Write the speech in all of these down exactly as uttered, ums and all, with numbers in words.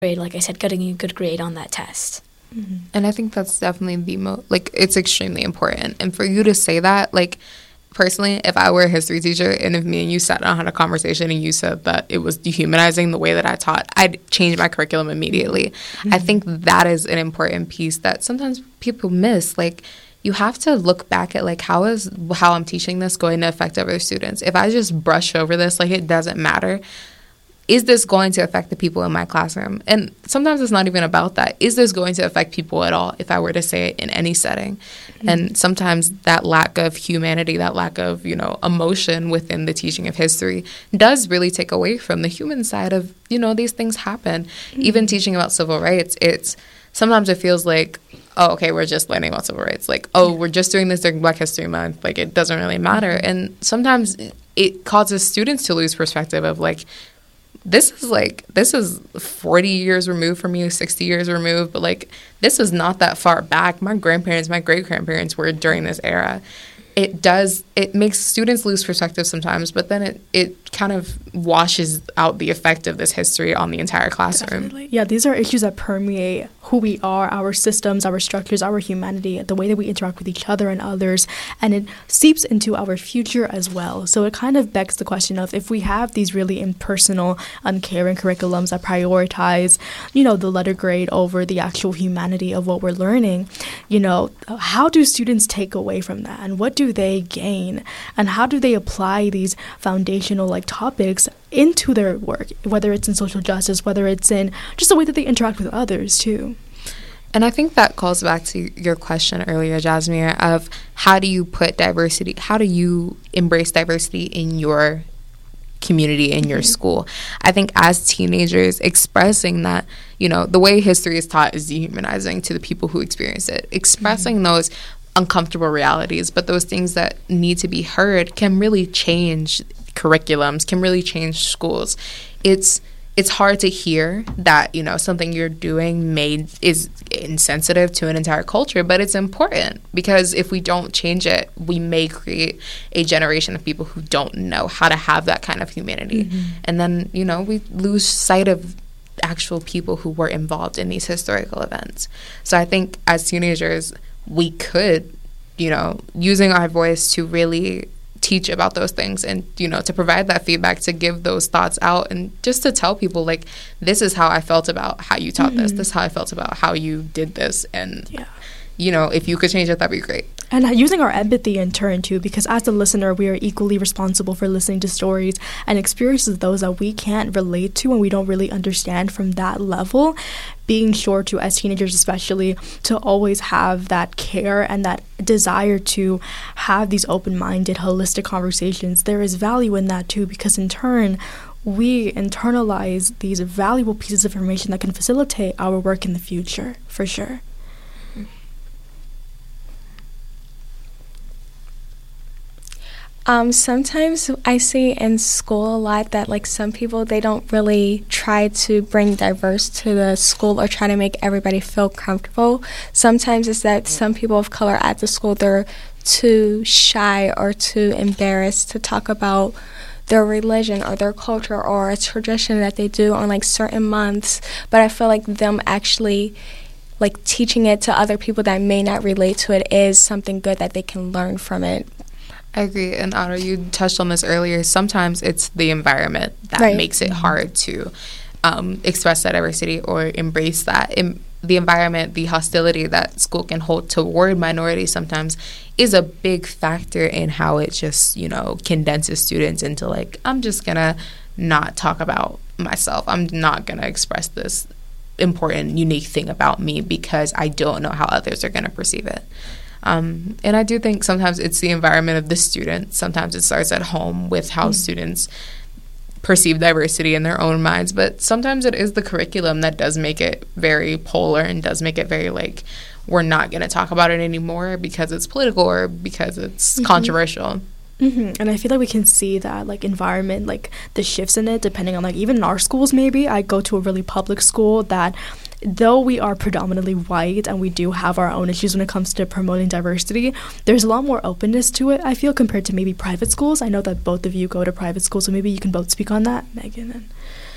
grade, like I said, getting a good grade on that test. Mm-hmm. And I think that's definitely the most, like, it's extremely important. And for you to say that, like, personally, if I were a history teacher and if me and you sat down and had a conversation and you said that it was dehumanizing the way that I taught, I'd change my curriculum immediately. Mm-hmm. I think that is an important piece that sometimes people miss. Like, you have to look back at, like, how is how I'm teaching this going to affect other students? If I just brush over this, like, it doesn't matter. Is this going to affect the people in my classroom? And sometimes it's not even about that. Is this going to affect people at all if I were to say it in any setting? Mm-hmm. And sometimes that lack of humanity, that lack of, you know, emotion within the teaching of history does really take away from the human side of, you know, these things happen. Mm-hmm. Even teaching about civil rights, it's sometimes it feels like, oh, okay, we're just learning about civil rights. Like, oh, we're just doing this during Black History Month. Like, it doesn't really matter. And sometimes it causes students to lose perspective of, like, this is like, this is forty years removed from you, sixty years removed, but like, this is not that far back. My grandparents, my great-grandparents were during this era. It does, it makes students lose perspective sometimes, but then it, it kind of washes out the effect of this history on the entire classroom. Definitely. Yeah, these are issues that permeate who we are, our systems, our structures, our humanity, the way that we interact with each other and others, and it seeps into our future as well. So it kind of begs the question of, if we have these really impersonal, uncaring curriculums that prioritize, you know, the letter grade over the actual humanity of what we're learning, you know, how do students take away from that? And what do they gain? And how do they apply these foundational, like, topics into their work, whether it's in social justice, whether it's in just the way that they interact with others too? And I think that calls back to your question earlier, Jasmine, of how do you put diversity, how do you embrace diversity in your community, in your mm-hmm. school? I think as teenagers, expressing that, you know, the way history is taught is dehumanizing to the people who experience it. Expressing mm-hmm. those uncomfortable realities, but those things that need to be heard can really change curriculums, can really change schools. It's it's hard to hear that, you know, something you're doing may is insensitive to an entire culture, but it's important, because if we don't change it, we may create a generation of people who don't know how to have that kind of humanity. Mm-hmm. And then, you know, we lose sight of actual people who were involved in these historical events. So I think as teenagers, we could, you know, using our voice to really teach about those things and, you know, to provide that feedback, to give those thoughts out, and just to tell people, like, this is how I felt about how you taught mm-hmm. this. This is how I felt about how you did this. And, yeah. you know, if you could change it, that'd be great. And using our empathy in turn, too, because as a listener, we are equally responsible for listening to stories and experiences those that we can't relate to and we don't really understand from that level. Being sure to, as teenagers especially, to always have that care and that desire to have these open-minded, holistic conversations. There is value in that, too, because in turn, we internalize these valuable pieces of information that can facilitate our work in the future, for sure. Um, sometimes I see in school a lot that, like, some people, they don't really try to bring diverse to the school or try to make everybody feel comfortable. Sometimes it's that some people of color at the school, they're too shy or too embarrassed to talk about their religion or their culture or a tradition that they do on, like, certain months. But I feel like them actually, like, teaching it to other people that may not relate to it is something good that they can learn from it. I agree. And Anna, you touched on this earlier. Sometimes it's the environment that right. makes it hard to um, express that diversity or embrace that. In the environment, the hostility that school can hold toward minorities sometimes is a big factor in how it just, you know, condenses students into, like, I'm just going to not talk about myself. I'm not going to express this important, unique thing about me because I don't know how others are going to perceive it. Um, and I do think sometimes it's the environment of the student. Sometimes it starts at home with how mm. students perceive diversity in their own minds. But sometimes it is the curriculum that does make it very polar and does make it very, like, we're not going to talk about it anymore because it's political or because it's mm-hmm. controversial. Mm-hmm. And I feel like we can see that, like, environment, like, the shifts in it, depending on, like, even in our schools, maybe. I go to a really public school that, though we are predominantly white and we do have our own issues when it comes to promoting diversity, there's a lot more openness to it, I feel, compared to maybe private schools. I know that both of you go to private schools, so maybe you can both speak on that, Megan. And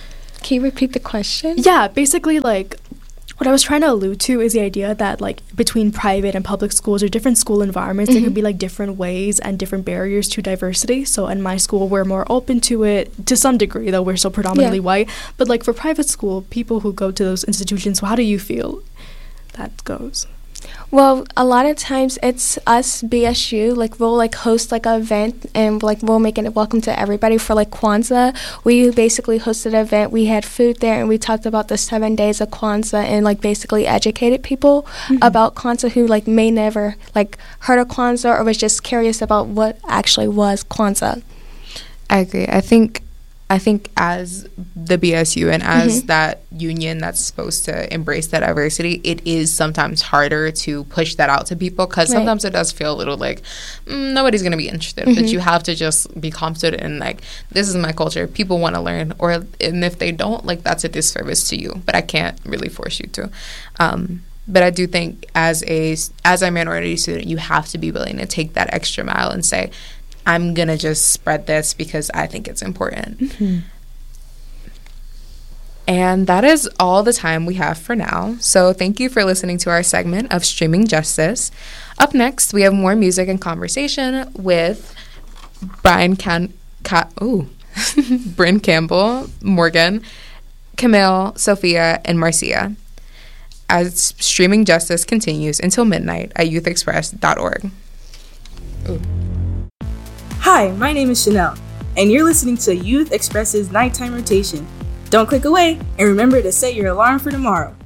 Can you repeat the question? Yeah, basically, like, what I was trying to allude to is the idea that, like, between private and public schools or different school environments, mm-hmm. there could be, like, different ways and different barriers to diversity. So in my school, we're more open to it to some degree, though we're still predominantly yeah. white. But, like, for private school, people who go to those institutions, how do you feel that goes? Well, a lot of times it's us, B S U, like we'll like host like an event and like we'll make it welcome to everybody for like Kwanzaa. We basically hosted an event. We had food there and we talked about the seven days of Kwanzaa and like basically educated people mm-hmm. about Kwanzaa who like may never like heard of Kwanzaa or was just curious about what actually was Kwanzaa. I agree. I think I think as the B S U and as mm-hmm. that union that's supposed to embrace that diversity, it is sometimes harder to push that out to people because right. sometimes it does feel a little like mm, nobody's going to be interested. Mm-hmm. But you have to just be confident in like, this is my culture. People want to learn. Or and if they don't, like that's a disservice to you. But I can't really force you to. Um, but I do think as a as a minority student, you have to be willing to take that extra mile and say, I'm going to just spread this because I think it's important. Mm-hmm. And that is all the time we have for now. So thank you for listening to our segment of Streaming Justice. Up next, we have more music and conversation with Brian Can... Ca- Ooh. Bryn Campbell, Morgan, Camille, Sophia, and Marcia as Streaming Justice continues until midnight at youth express dot org. Ooh. Hi, my name is Chanel, and you're listening to Youth Express's Nighttime Rotation. Don't click away, and remember to set your alarm for tomorrow.